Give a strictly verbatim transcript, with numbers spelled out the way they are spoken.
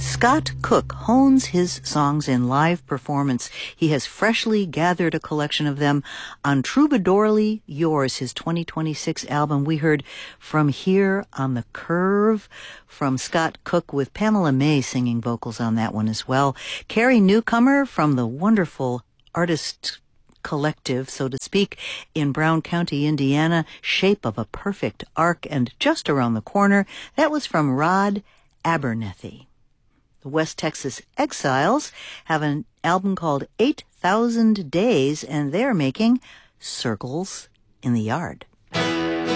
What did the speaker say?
Scott Cook hones his songs in live performance. He has freshly gathered a collection of them on Troubadourly Yours, his twenty twenty-six album. We heard From Here on the Curve from Scott Cook, with Pamela May singing vocals on that one as well. Carrie Newcomer from the wonderful artist collective, so to speak, in Brown County, Indiana, Shape of a Perfect Arc. And just around the corner, that was from Rod Abernethy. The West Texas Exiles have an album called eight thousand Days, and they're making Circles in the Yard.